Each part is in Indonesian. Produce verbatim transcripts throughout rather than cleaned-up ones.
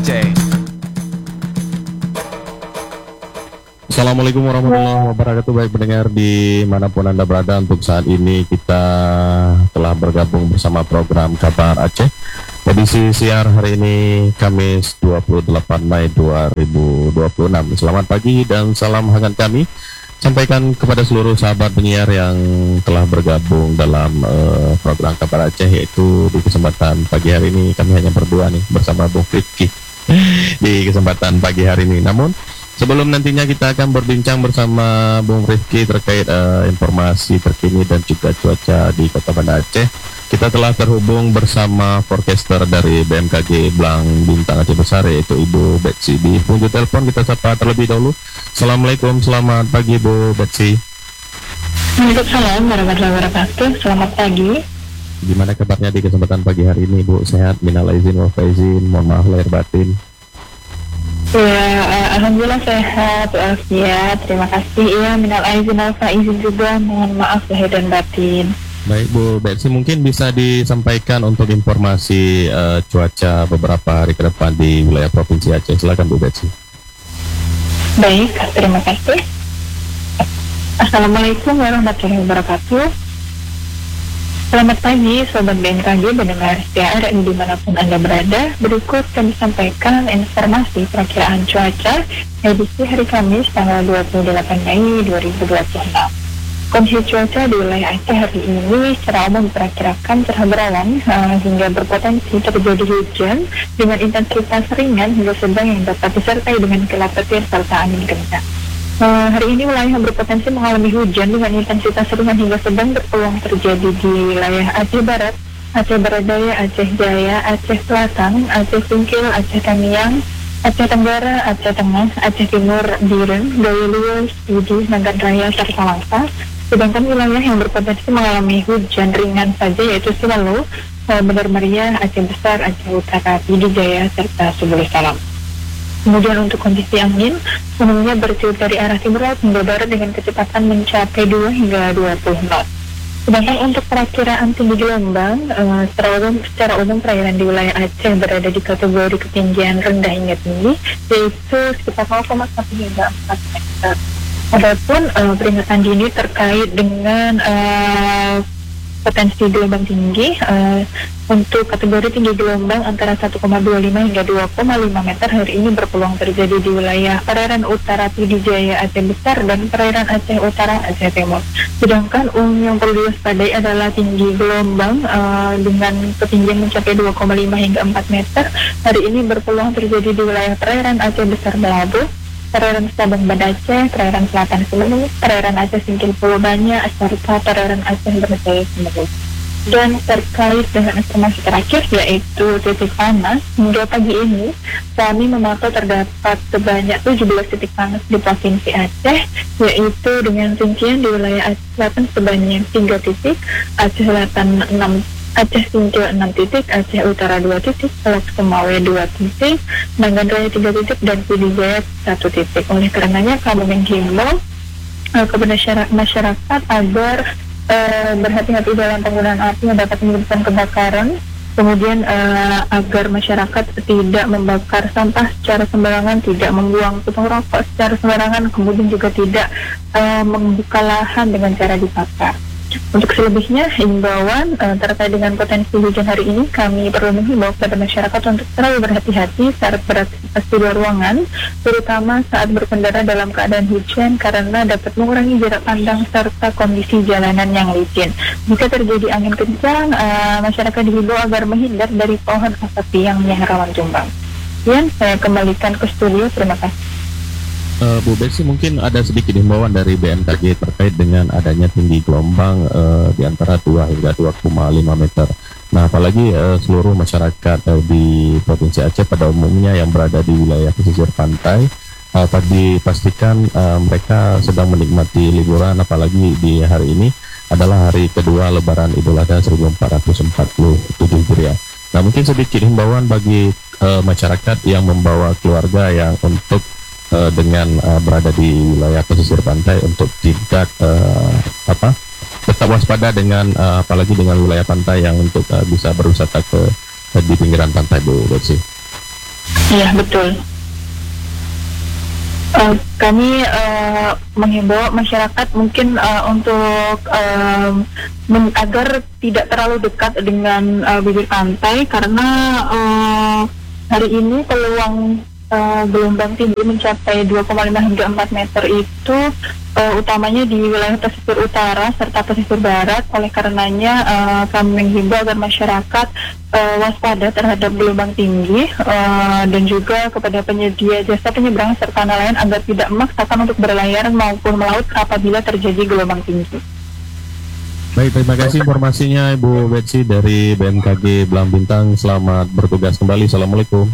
Aceh. Assalamualaikum warahmatullahi wabarakatuh. Baik pendengar dimanapun Anda berada, untuk saat ini kita telah bergabung bersama program Kabar Aceh. Edisi siar hari ini Kamis dua puluh delapan Mei dua ribu dua puluh enam. Selamat pagi dan salam hangat kami sampaikan kepada seluruh sahabat penyiar yang telah bergabung dalam uh, program Kabar Aceh, yaitu di kesempatan pagi hari ini kami hanya berdua nih bersama Bung Rifki di kesempatan pagi hari ini. Namun sebelum nantinya kita akan berbincang bersama Bung Rifki terkait uh, informasi terkini dan juga cuaca di Kota Banda Aceh, kita telah terhubung bersama forecaster dari B M K G Blang Bintang Aceh Besar, yaitu Ibu Betsy. Di ujung telepon kita sapa terlebih dahulu. Assalamualaikum, selamat pagi Bu Betsy. Waalaikumsalam warahmatullahi wabarakatuh. Selamat pagi. Gimana kabarnya di kesempatan pagi hari ini Bu? Sehat? Minal aizin wal faizin, mohon maaf lahir batin. Ya, uh, alhamdulillah sehat walafiat. Terima kasih ya, minal aizin wal faizin juga, mohon maaf lahir dan batin. Baik Bu Betsy, mungkin bisa disampaikan untuk informasi uh, cuaca beberapa hari ke depan di wilayah Provinsi Aceh. Silakan Bu Betsy. Baik, terima kasih. Assalamualaikum warahmatullahi wabarakatuh. Selamat pagi Sobat B M K G, pendengar setia R I dimanapun Anda berada. Berikut kami sampaikan informasi perakiraan cuaca edisi hari Kamis tanggal dua puluh delapan Mei dua ribu dua puluh enam. Kondisi cuaca di wilayah Aceh hari ini secara umum diperkirakan cerah berawan uh, hingga berpotensi terjadi hujan dengan intensitas ringan hingga sedang yang dapat disertai dengan kilat petir serta angin kencang. Uh, hari ini wilayah yang berpotensi mengalami hujan dengan intensitas ringan hingga sedang berpeluang terjadi di wilayah Aceh Barat, Aceh Barat Daya, Aceh Jaya, Aceh Selatan, Aceh Singkil, Aceh Tamiang, Aceh Tenggara, Aceh Tengah, Aceh Timur, Biren, Gaya Luwes, Pidi, Nagan Raya, serta Langsa. Sedangkan wilayah yang berpotensi mengalami hujan ringan saja yaitu Selalu, uh, Bandar Maria, Aceh Besar, Aceh Utara, Pidi Jaya, serta Subulus Salam. Kemudian untuk kondisi angin, umumnya bertiup dari arah timur laut hingga barat dengan kecepatan mencapai dua hingga dua puluh knot. Sedangkan untuk perakiraan tinggi gelombang, uh, secara umum, secara umum perairan di wilayah Aceh berada di kategori ketinggian rendah hingga tinggi, yaitu sekitar nol koma satu hingga empat meter. Adapun uh, peringatan dini terkait dengan uh, potensi gelombang tinggi uh, untuk kategori tinggi gelombang antara satu koma dua lima hingga dua koma lima meter hari ini berpeluang terjadi di wilayah perairan utara Pidi Jaya Aceh Besar dan perairan Aceh Utara Aceh Timur. Sedangkan um, yang perlu diwaspadai adalah tinggi gelombang uh, dengan ketinggian mencapai dua koma lima hingga empat meter hari ini berpeluang terjadi di wilayah perairan Aceh Besar Belabu, perairan Sabang Banda Aceh, perairan Selatan Semeru, perairan Aceh Singkil Pulau Banyak, serta perairan Aceh Berdaya Semeru. Dan terkait dengan informasi terakhir yaitu titik panas, hingga pagi ini kami memantau terdapat sebanyak tujuh belas titik panas di Provinsi Aceh, yaitu dengan rincian di wilayah Aceh Selatan sebanyak tiga titik, Aceh Selatan enam, Aceh Singkil enam titik, Aceh Utara dua titik, Teluk Semawe dua titik, Nagan Raya tiga titik, dan Pidi Jaya satu titik. Oleh karenanya kami menghimbau uh, kepada masyarakat agar uh, berhati-hati dalam penggunaan api yang dapat menyebabkan kebakaran. Kemudian uh, agar masyarakat tidak membakar sampah secara sembarangan, tidak membuang puntung rokok secara sembarangan, kemudian juga tidak uh, membuka lahan dengan cara dibakar. Untuk selebihnya, himbauan uh, terkait dengan potensi hujan hari ini, kami perlu menghimbau kepada masyarakat untuk selalu berhati-hati saat beraktivitas di luar ruangan, terutama saat berkendara dalam keadaan hujan, karena dapat mengurangi jarak pandang serta kondisi jalanan yang licin. Jika terjadi angin kencang, uh, masyarakat dihimbau agar menghindar dari pohon atau tiang yang rawan tumbang. Dan saya kembalikan ke studio, terima kasih. Uh, Bu Betsy, mungkin ada sedikit himbauan dari B M K G terkait dengan adanya tinggi gelombang uh, di antara dua hingga dua koma lima meter. Nah, apalagi uh, seluruh masyarakat uh, di Provinsi Aceh pada umumnya yang berada di wilayah pesisir pantai, uh, tadi pastikan uh, mereka sedang menikmati liburan, apalagi di hari ini adalah hari kedua Lebaran Idul Adha seribu empat ratus empat puluh tujuh Hijriah. Nah, mungkin sedikit himbauan bagi uh, masyarakat yang membawa keluarga yang untuk Uh, dengan uh, berada di wilayah pesisir pantai untuk tidak uh, apa tetap waspada dengan uh, apalagi dengan wilayah pantai yang untuk uh, bisa berwisata ke uh, di pinggiran pantai, Bu Betsy. Iya, betul. Uh, kami uh, menghimbau masyarakat mungkin uh, untuk uh, men- agar tidak terlalu dekat dengan uh, bibir pantai, karena uh, hari ini peluang uh, gelombang tinggi mencapai dua koma lima hingga empat meter itu uh, utamanya di wilayah pesisir utara serta pesisir barat. Oleh karenanya uh, kami menghimbau agar masyarakat uh, waspada terhadap gelombang tinggi, uh, dan juga kepada penyedia jasa penyeberangan serta nelayan agar tidak memaksakan untuk berlayar maupun melaut apabila terjadi gelombang tinggi. Baik, terima kasih informasinya Ibu Betsy dari B M K G Belang Bintang. Selamat bertugas kembali. Assalamualaikum.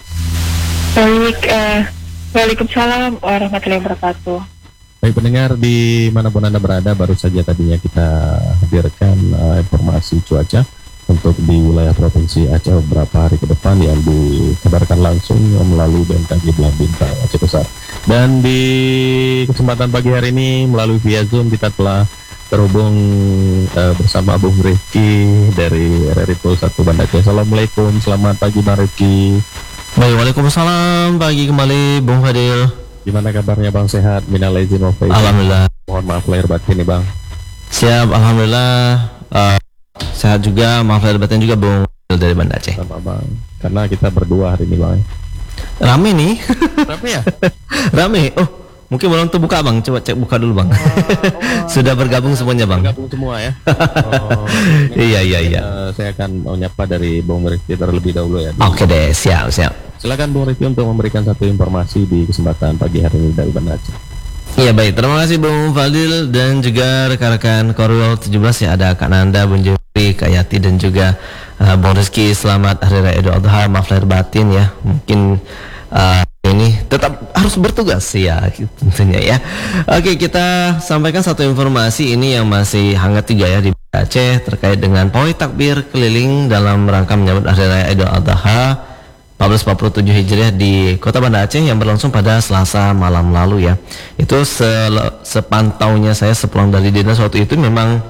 Baik, eh, Waalaikumsalam warahmatullahi wabarakatuh. Baik pendengar dimanapun Anda berada, baru saja tadinya kita hadirkan uh, informasi cuaca untuk di wilayah Provinsi Aceh beberapa hari ke depan yang dikabarkan langsung melalui B M K G Belang Bintang Aceh Besar. Dan di kesempatan pagi hari ini melalui via Zoom kita telah terhubung uh, bersama Bung Rifki dari R R I Pul satu Banda Aceh. Assalamualaikum, selamat pagi Bang Rifki. Baik, waalaikumsalam, pagi kembali Bung Fadil. Gimana kabarnya Bang, sehat? Minal aizin wal faizin. Alhamdulillah. Mohon maaf lahir batin nih Bang. Siap, alhamdulillah. Uh, sehat juga, maaf lahir batin juga Bung Fadil dari Banda Aceh. Sama Bang, karena kita berdua hari ini Bang. Rame nih. Rame ya? Rame. Oh, mungkin belum tuh buka Bang, coba cek buka dulu Bang. Oh, oh, Sudah bergabung semuanya Bang. Bergabung semua ya. Oh, iya iya iya. Uh, saya akan menyapa dari Bung Rifki terlebih dahulu ya. Oke deh, siap siap. Silakan Bung Rifki untuk memberikan satu informasi di kesempatan pagi hari ini dari Banda Aceh. Iya baik, terima kasih Bung Fadil dan juga rekan-rekan Korwil tujuh belas ya, ada Kak Nanda, Bung Jeffrey, Kak Yati dan juga uh, Bung Rizky. Selamat Hari Raya Idul Adha, maaf lahir batin ya. Mungkin uh, ini tetap harus bertugas ya tentunya ya. Oke, kita sampaikan satu informasi ini yang masih hangat juga ya di Aceh terkait dengan pawai takbir keliling dalam rangka menyambut Hari Raya Idul Adha seribu empat ratus empat puluh tujuh Hijriah di Kota Banda Aceh yang berlangsung pada Selasa malam lalu ya. Itu se- sepantaunya saya sepulang dari dinas waktu itu memang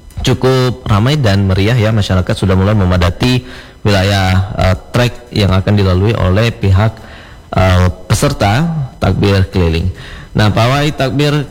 cukup ramai dan meriah ya, masyarakat sudah mulai memadati wilayah uh, trek yang akan dilalui oleh pihak uh, peserta takbir keliling. Nah, pawai takbir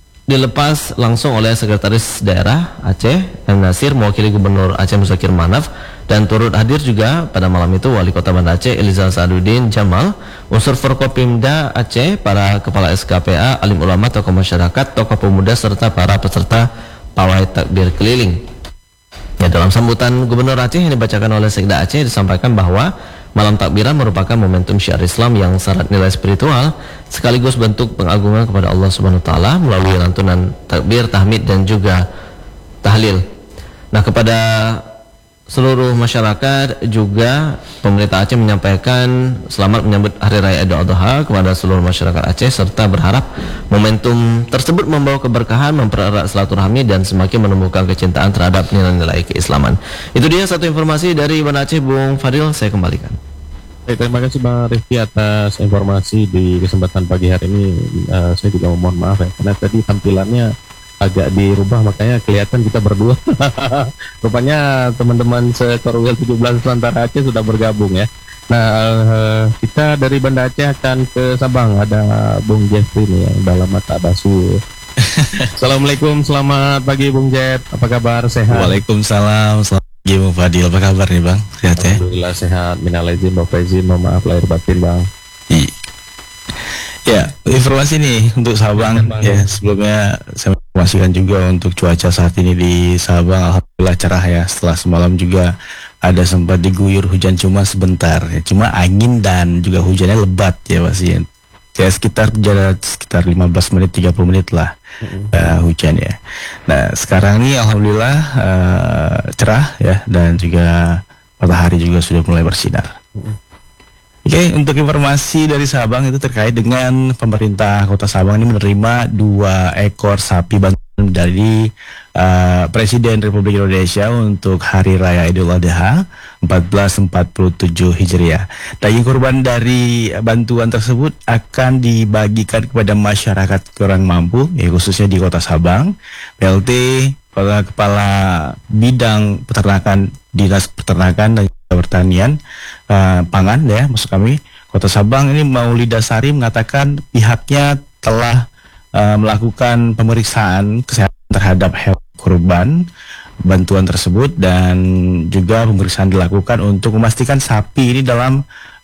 dilepas langsung oleh Sekretaris Daerah Aceh M. Nasir mewakili Gubernur Aceh Muzakir Manaf, dan turut hadir juga pada malam itu Wali Kota Banda Aceh Elizal Sa'aduddin Jamal, unsur Forkopimda Aceh, para kepala S K P A, alim ulama, tokoh masyarakat, tokoh pemuda serta para peserta pawai takbir keliling. Ya, dalam sambutan Gubernur Aceh yang dibacakan oleh Sekda Aceh disampaikan bahwa malam takbiran merupakan momentum syiar Islam yang syarat nilai spiritual sekaligus bentuk pengagungan kepada Allah Subhanahu wa taala melalui lantunan takbir, tahmid dan juga tahlil. Nah, kepada seluruh masyarakat juga pemerintah Aceh menyampaikan selamat menyambut Hari Raya Idul Adha kepada seluruh masyarakat Aceh serta berharap momentum tersebut membawa keberkahan, mempererat silaturahmi dan semakin menumbuhkan kecintaan terhadap nilai-nilai keislaman. Itu dia satu informasi dari Banda Aceh. Bung Fadil, saya kembalikan. Baik, terima kasih Bang Rifki atas informasi di kesempatan pagi hari ini. Uh, saya juga mohon maaf ya, karena tadi tampilannya agak dirubah, makanya kelihatan kita berdua. Rupanya teman-teman Sekorwil tujuh belas Nusantara Aceh sudah bergabung ya. Nah, uh, kita dari Banda Aceh akan ke Sabang. Ada Bung Jeffrey nih yang dalam mata basuh. Assalamualaikum, selamat pagi Bung Jeff. Apa kabar, sehat? Waalaikumsalam, selamat pagi Bung Fadil. Apa kabar nih Bang? Sehat ya? Alhamdulillah sehat. Minal aizin wal faizin, mohon maaf lahir batin Bang. I Ya, informasi nih untuk Sabang ya. Sebelumnya saya informasikan juga untuk cuaca saat ini di Sabang, alhamdulillah cerah ya. Setelah semalam juga ada sempat diguyur hujan cuma sebentar ya. Cuma angin dan juga hujannya lebat ya pasti. Ya sekitar jarak sekitar lima belas menit tiga puluh menit lah uh, hujan ya. Nah, sekarang ini alhamdulillah uh, cerah ya, dan juga matahari juga sudah mulai bersinar. Oke, okay, untuk informasi dari Sabang itu terkait dengan pemerintah Kota Sabang ini menerima dua ekor sapi bantuan dari uh, Presiden Republik Indonesia untuk Hari Raya Idul Adha seribu empat ratus empat puluh tujuh Hijriah. Daging kurban dari bantuan tersebut akan dibagikan kepada masyarakat kurang mampu, ya, khususnya di Kota Sabang. P L T Kepala, Kepala Bidang Peternakan Dinas Peternakan dan Pertanian uh, Pangan ya, maksud kami, Kota Sabang ini Maulida Sari mengatakan pihaknya telah uh, melakukan pemeriksaan kesehatan terhadap hewan kurban bantuan tersebut, dan juga pemeriksaan dilakukan untuk memastikan sapi ini dalam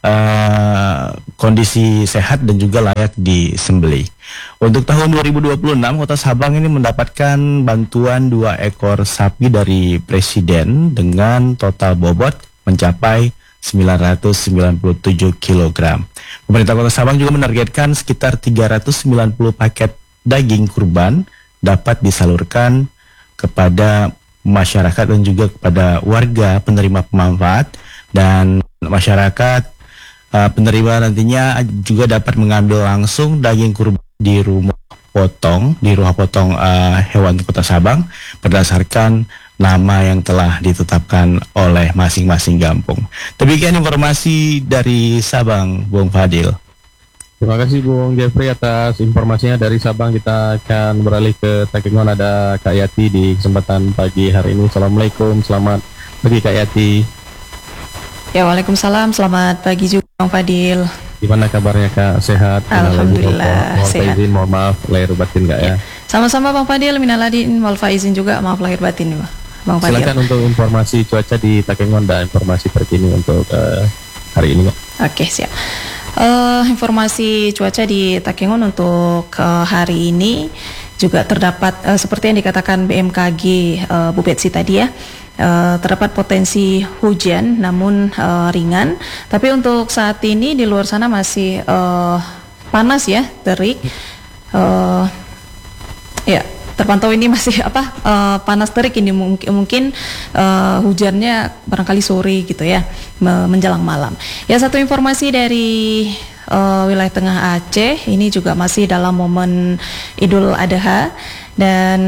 uh, kondisi sehat dan juga layak disembelih. Untuk tahun dua ribu dua puluh enam, Kota Sabang ini mendapatkan bantuan dua ekor sapi dari Presiden dengan total bobot mencapai sembilan ratus sembilan puluh tujuh kilogram. Pemerintah Kota Sabang juga menargetkan sekitar tiga ratus sembilan puluh paket daging kurban dapat disalurkan kepada masyarakat dan juga kepada warga penerima pemanfaat, dan masyarakat uh, penerima nantinya juga dapat mengambil langsung daging kurban di rumah potong di rumah potong uh, hewan Kota Sabang berdasarkan nama yang telah ditetapkan oleh masing-masing kampung. Demikian informasi dari Sabang, Bung Fadil. Terima kasih Bung Jeffrey atas informasinya dari Sabang. Kita akan beralih ke Takengon, ada Kak Yati di kesempatan pagi hari ini. Assalamualaikum, selamat pagi Kak Yati. Ya, waalaikumsalam, selamat pagi juga Bang Fadil. Gimana kabarnya Kak? Sehat? Alhamdulillah sehat. Izin, mohon maaf lahir batin Kak ya. ya. Sama-sama Bang Fadil, minal aidin wal faizin juga, maaf lahir batin Bang Fadil. Silakan untuk informasi cuaca di Takengon dan informasi terkini untuk uh, hari ini Kak. Oke, siap. Uh, informasi cuaca di Takengon untuk uh, hari ini juga terdapat uh, seperti yang dikatakan B M K G uh, Bu Betsi tadi ya. Uh, terdapat potensi hujan namun uh, ringan, tapi untuk saat ini di luar sana masih uh, panas ya, terik. Uh, ya, terpantau ini masih apa uh, panas terik ini, mungkin mungkin uh, hujannya barangkali sore gitu ya, menjelang malam. Ya, satu informasi dari uh, wilayah tengah Aceh ini juga masih dalam momen Idul Adha, dan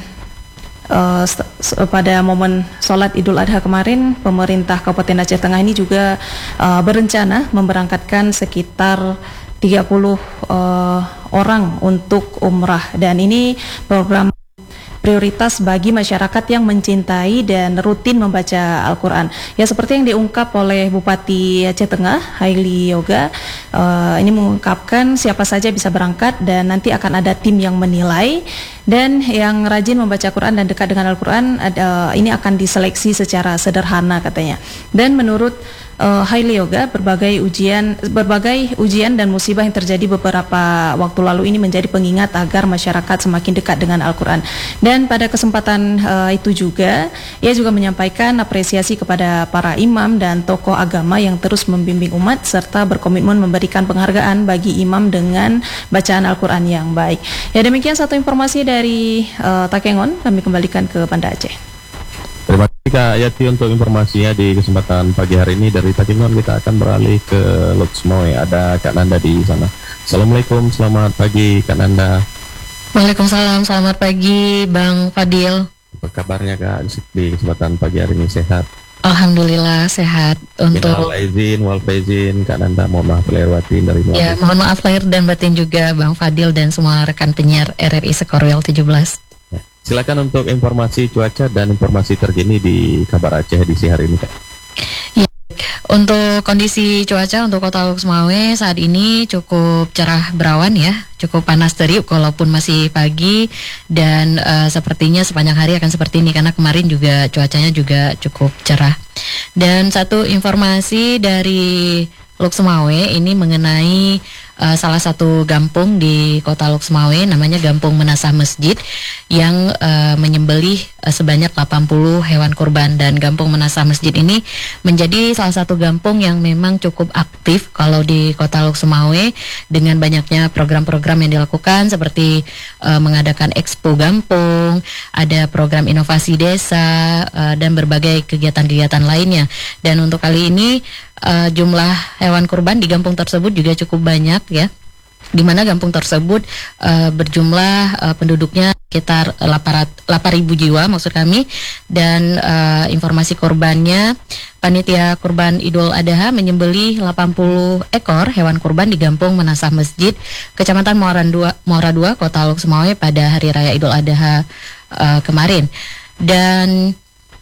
Uh, pada momen sholat Idul Adha kemarin, pemerintah Kabupaten Aceh Tengah ini juga uh, berencana memberangkatkan sekitar tiga puluh uh, orang untuk umrah, dan ini program prioritas bagi masyarakat yang mencintai dan rutin membaca Al-Quran. Ya, seperti yang diungkap oleh Bupati Aceh Tengah, Haili Yoga, uh, ini mengungkapkan siapa saja bisa berangkat dan nanti akan ada tim yang menilai, dan yang rajin membaca Quran dan dekat dengan Al-Quran uh, ini akan diseleksi secara sederhana katanya. Dan menurut uh, Haili Yoga, berbagai ujian berbagai ujian dan musibah yang terjadi beberapa waktu lalu ini menjadi pengingat agar masyarakat semakin dekat dengan Al-Quran. Dan pada kesempatan uh, itu juga ia juga menyampaikan apresiasi kepada para imam dan tokoh agama yang terus membimbing umat serta berkomitmen memberikan penghargaan bagi imam dengan bacaan Al-Quran yang baik. Ya, demikian satu informasi dari uh, Takengon. Kami kembalikan ke Banda Aceh. Terima kasih Kak Yati untuk informasinya di kesempatan pagi hari ini. Dari Takengon kita akan beralih ke Loksmoe. Ada Kak Nanda di sana. Assalamualaikum, selamat pagi Kak Nanda. Waalaikumsalam, selamat pagi Bang Fadil. Apa kabarnya Kak di kesempatan pagi hari ini, sehat? Alhamdulillah sehat. Untuk minal aidin wal faizin Kak Nanda, mohon maaf lahir batin dari Muhammad. Ya, mohon maaf lahir dan batin juga Bang Fadil dan semua rekan penyiar R R I Sekorwil tujuh belas. Ya. Silakan untuk informasi cuaca dan informasi terkini di Kabar Aceh edisi hari ini Kak. Ya, untuk kondisi cuaca untuk Kota Loksmawe saat ini cukup cerah berawan ya, cukup panas terik walaupun masih pagi, dan uh, sepertinya sepanjang hari akan seperti ini karena kemarin juga cuacanya juga cukup cerah. Dan satu informasi dari Loksmawe ini mengenai uh, salah satu kampung di Kota Loksmawe, namanya Kampung Menasah Masjid, yang uh, menyembelih uh, sebanyak delapan puluh hewan kurban. Dan Kampung Menasah Masjid ini menjadi salah satu kampung yang memang cukup aktif kalau di Kota Loksmawe, dengan banyaknya program-program yang dilakukan seperti uh, mengadakan Expo Kampung, ada program inovasi desa, uh, dan berbagai kegiatan-kegiatan lainnya. Dan untuk kali ini uh, jumlah hewan kurban di kampung tersebut juga cukup banyak ya, di mana kampung tersebut uh, berjumlah uh, penduduknya sekitar delapan ribu jiwa maksud kami. Dan uh, informasi korbannya, panitia kurban Idul Adha menyembelih delapan puluh ekor hewan kurban di Kampung Menasah Masjid, Kecamatan Muara dua, Muara dua, Kota Loksmawe pada hari raya Idul Adha uh, kemarin. Dan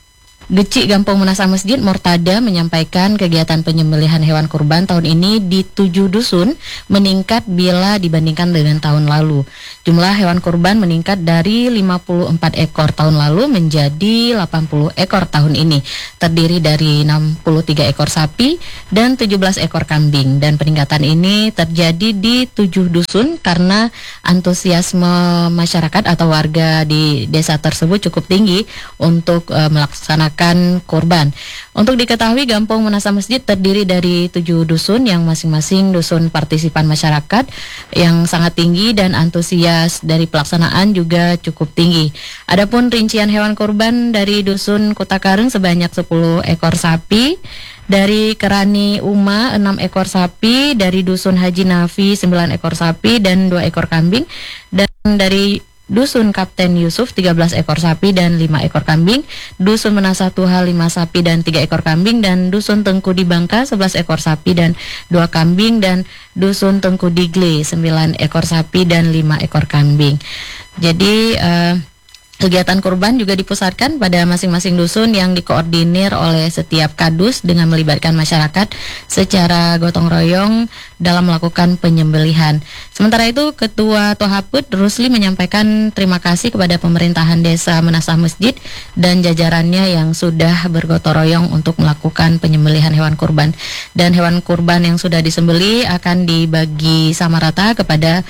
Gecik Gampong Menasa Masjid Mortada menyampaikan kegiatan penyembelihan hewan kurban tahun ini di tujuh dusun meningkat bila dibandingkan dengan tahun lalu. Jumlah hewan kurban meningkat dari lima puluh empat ekor tahun lalu menjadi delapan puluh ekor tahun ini, terdiri dari enam puluh tiga ekor sapi dan tujuh belas ekor kambing. Dan peningkatan ini terjadi di tujuh dusun karena antusiasme masyarakat atau warga di desa tersebut cukup tinggi untuk uh, melaksanakan kurban. Untuk diketahui, Gampong Menasa Masjid terdiri dari tujuh dusun yang masing-masing dusun partisipan masyarakat yang sangat tinggi dan antusias dari pelaksanaan juga cukup tinggi. Adapun rincian hewan kurban dari dusun Kutakareng sebanyak sepuluh ekor sapi, dari Kerani Uma enam ekor sapi, dari dusun Haji Nafi sembilan ekor sapi dan dua ekor kambing, dan dari dusun Kapten Yusuf tiga belas ekor sapi dan lima ekor kambing, dusun Menasa Tuha lima sapi dan tiga ekor kambing, dan dusun Tengku di Bangka sebelas ekor sapi dan dua kambing, dan dusun Tengku Digle sembilan ekor sapi dan lima ekor kambing. Jadi uh, kegiatan kurban juga dipusatkan pada masing-masing dusun yang dikoordinir oleh setiap kadus dengan melibatkan masyarakat secara gotong royong dalam melakukan penyembelihan. Sementara itu, Ketua Tohaput Rusli menyampaikan terima kasih kepada pemerintahan Desa Menasa Masjid dan jajarannya yang sudah bergotong royong untuk melakukan penyembelihan hewan kurban. Dan hewan kurban yang sudah disembelih akan dibagi sama rata kepada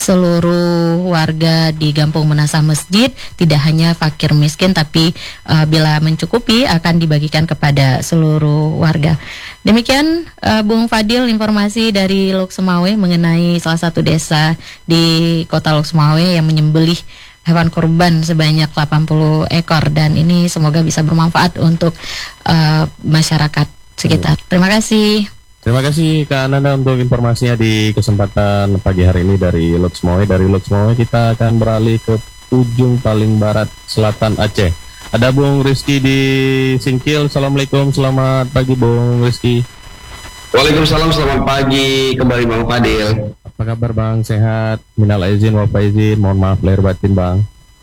seluruh warga di Gampong Menasa Masjid, tidak hanya fakir miskin, tapi uh, bila mencukupi akan dibagikan kepada seluruh warga. Demikian uh, Bung Fadil informasi dari Loksemawe mengenai salah satu desa di kota Loksemawe yang menyembelih hewan kurban sebanyak delapan puluh ekor, dan ini semoga bisa bermanfaat untuk uh, masyarakat sekitar. Terima kasih. Terima kasih Kak Ananda untuk informasinya di kesempatan pagi hari ini dari Loksemawe. Dari Loksemawe kita akan beralih ke ujung paling barat selatan Aceh. Ada Bung Rizky di Singkil. Assalamualaikum, selamat pagi Bung Rizky. Waalaikumsalam, selamat pagi kembali Bang Fadil. Apa kabar Bang? Sehat? Minal izin wal faizin, mohon maaf lahir batin Bang.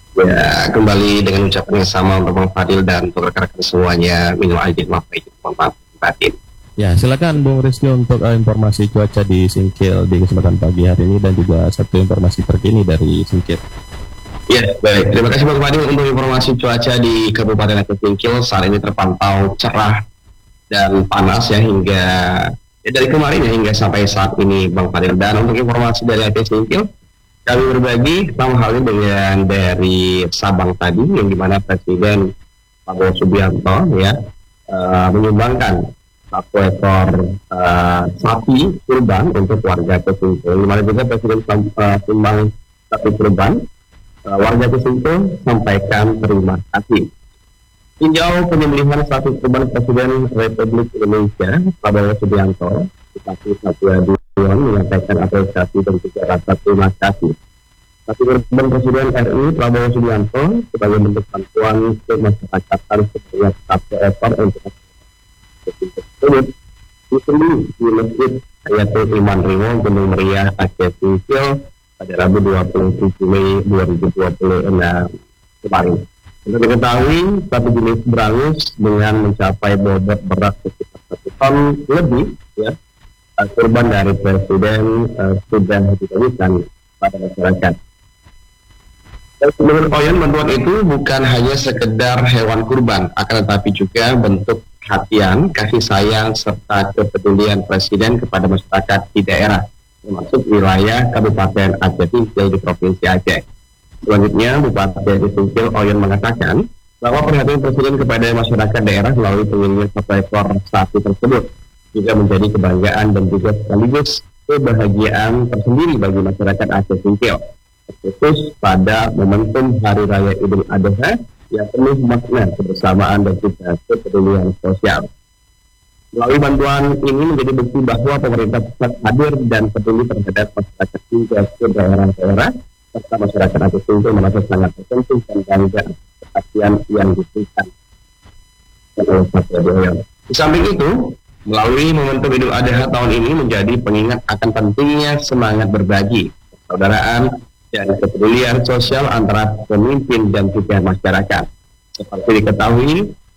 Ya, kembali dengan ucapan yang sama untuk Bang Fadil dan untuk rekan-rekan semuanya. Minal izin wal faizin, mohon maaf lahir batin. Ya, silakan Bung Rizky untuk uh, informasi cuaca di Singkil di kesempatan pagi hari ini dan juga satu informasi terkini dari Singkil. Ya, baik. Terima kasih Bang Fadil untuk informasi cuaca di Kabupaten Aceh Singkil. Saat ini terpantau cerah dan panas ya hingga ya, dari kemarin ya hingga sampai saat ini Bang Fadil. Dan untuk informasi dari Aceh Singkil, kami berbagi sama halnya dengan dari Sabang tadi, yang dimana Presiden Prabowo Subianto ya uh, menyumbangkan satu ekor uh, sapi kurban untuk warga Aceh Singkil. Dimana juga Presiden uh, sumbang sapi kurban. Uh, warga Singkil sampaikan terima kasih. Tinjau penyembelihan sapi kurban Presiden Republik Indonesia Prabowo Subianto, Bupati Satya Duyon menyampaikan apresiasi dan juga rasa terima kasih. Sapi kurban Presiden R I Prabowo Subianto sebagai bentuk bantuan ke masyarakat sebanyak satu ekor untuk tersebut disembelih di Masjid Hayatul Iman Rimo, Gunung Meriah, Aceh Singkil pada Rabu dua puluh tujuh Mei dua ribu dua puluh enam kemarin. Untuk diketahui, satu jenis berangus dengan mencapai bobot berat sekitar satu ton lebih, ya, kurban dari Presiden uh, sudah diberikan pada masyarakat. Dan menurut Oyen, bantuan itu bukan hanya sekedar hewan kurban, akan tetapi juga bentuk perhatian, kasih sayang, serta kepedulian Presiden kepada masyarakat di daerah, termasuk wilayah Kabupaten Aceh Singkil di Provinsi Aceh. Selanjutnya, Bupati Aceh Singkil Oyen mengatakan bahwa perhatian Presiden kepada masyarakat daerah melalui pengiriman satu ekor sapi tersebut juga menjadi kebanggaan dan juga sekaligus kebahagiaan tersendiri bagi masyarakat Aceh Singkil, khusus pada momentum Hari Raya Idul Adha yang penuh makna kebersamaan dan juga kepedulian sosial. Melalui bantuan ini menjadi bukti bahwa pemerintah pusat hadir dan peduli terhadap masyarakat hingga ke daerah-daerah, serta masyarakat Aceh Singkil merasa sangat tersentuh dan bangga perhatian yang diberikan oleh Satya Duyon. Di samping itu, melalui momentum Idul Adha tahun ini menjadi pengingat akan pentingnya semangat berbagi, persaudaraan, dan kepedulian sosial antara pemimpin dan juga masyarakat. Seperti diketahui,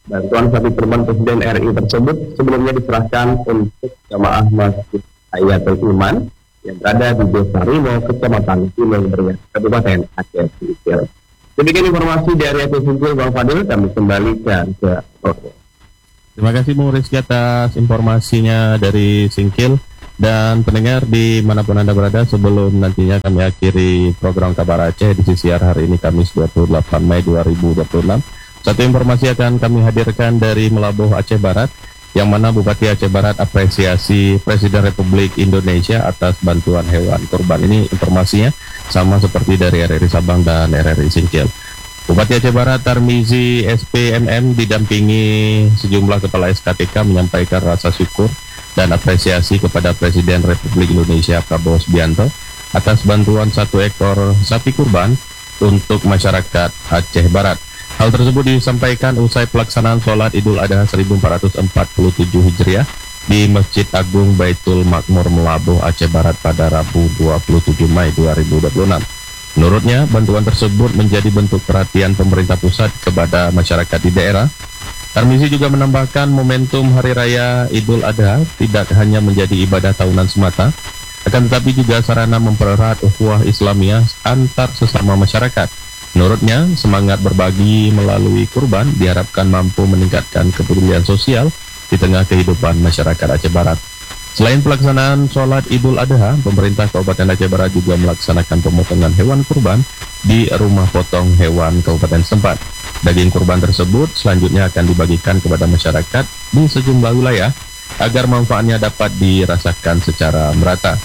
Bantuan sapi kurban Presiden R I tersebut sebelumnya diserahkan untuk jamaah Masjid Hayatul Iman yang berada di Desa Rimo, Kecamatan Gunung Beria, Kabupaten Aceh Singkil. Demikian informasi dari Aceh Singkil, Bang Fadil. Kami kembalikan ke Rodo. Terima kasih Bung Rizky atas informasinya dari Singkil. Dan pendengar dimanapun Anda berada, sebelum nantinya kami akhiri program Kabar Aceh di siar hari ini Kamis dua puluh delapan Mei dua ribu dua puluh enam, satu informasi akan kami hadirkan dari Melabuh Aceh Barat, yang mana Bupati Aceh Barat apresiasi Presiden Republik Indonesia atas bantuan hewan kurban. Ini informasinya sama seperti dari R R I Sabang dan R R I Singkil. Bupati Aceh Barat Tarmizi S P M M didampingi sejumlah kepala S K T K menyampaikan rasa syukur dan apresiasi kepada Presiden Republik Indonesia Prabowo Subianto atas bantuan satu ekor sapi kurban untuk masyarakat Aceh Barat. Hal tersebut disampaikan usai pelaksanaan sholat Idul Adha seribu empat ratus empat puluh tujuh Hijriah di Masjid Agung Baitul Makmur Melabuh Aceh Barat pada Rabu dua puluh tujuh Mei dua ribu dua puluh enam. Menurutnya, bantuan tersebut menjadi bentuk perhatian pemerintah pusat kepada masyarakat di daerah. Tarmizi juga menambahkan momentum Hari Raya Idul Adha tidak hanya menjadi ibadah tahunan semata, akan tetapi juga sarana mempererat ukhuwah Islamiyah antar sesama masyarakat. Menurutnya, semangat berbagi melalui kurban diharapkan mampu meningkatkan kepedulian sosial di tengah kehidupan masyarakat Aceh Barat. Selain pelaksanaan sholat Idul Adha, pemerintah Kabupaten Aceh Barat juga melaksanakan pemotongan hewan kurban di rumah potong hewan Kabupaten setempat. Daging kurban tersebut selanjutnya akan dibagikan kepada masyarakat di sejumlah wilayah agar manfaatnya dapat dirasakan secara merata.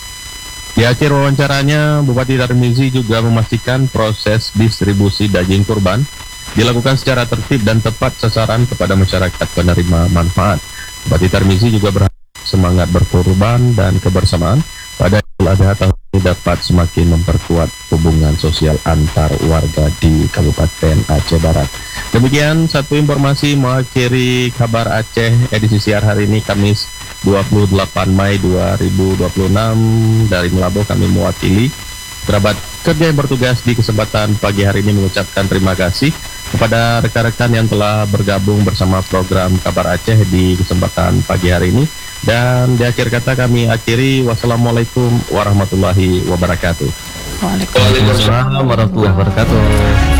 Di akhir wawancaranya, Bupati Tarmizi juga memastikan proses distribusi daging kurban dilakukan secara tertib dan tepat sasaran kepada masyarakat penerima manfaat. Bupati Tarmizi juga berharap semangat berkorban dan kebersamaan pada Idul Adha tahun ini dapat semakin memperkuat hubungan sosial antar warga di Kabupaten Aceh Barat. Demikian satu informasi mengakhiri Kabar Aceh edisi siar hari ini Kamis dua puluh delapan Mei dua ribu dua puluh enam. Dari Melabuh kami mewakili kerabat kerja yang bertugas di kesempatan pagi hari ini mengucapkan terima kasih kepada rekan-rekan yang telah bergabung bersama program Kabar Aceh di kesempatan pagi hari ini. Dan di akhir kata kami akhiri, wassalamualaikum warahmatullahi wabarakatuh. Waalaikumsalam warahmatullahi wabarakatuh.